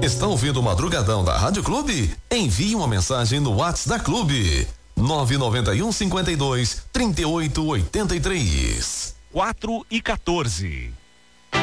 Está ouvindo o Madrugadão da Rádio Clube? Envie uma mensagem no WhatsApp da Clube. 991 52 3883. 4:14.